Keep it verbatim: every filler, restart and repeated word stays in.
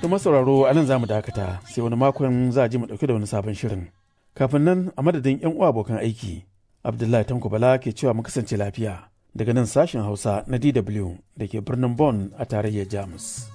To masauraro a nan za mu dakata sai wani makon za a ji mu ɗauke da wani sabon shirin. Kafin nan a madadin 'yan uwa abokan aiki, Abdullahi Tanko Bala ke cewa mu kasance lafiya daga nan sashen Hausa na D W da ke birnin Bonn a tarayyar Jamus.